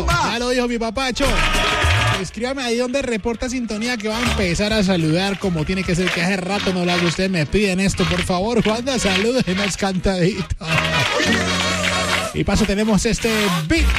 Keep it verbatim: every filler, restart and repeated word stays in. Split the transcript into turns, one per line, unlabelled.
Ya lo dijo mi papacho. Escríbame ahí donde reporta sintonía que va a empezar a saludar como tiene que ser, que hace rato no lo hago. Ustedes me piden esto, por favor, Juanda, salúdenos cantadito. Y paso tenemos este beat.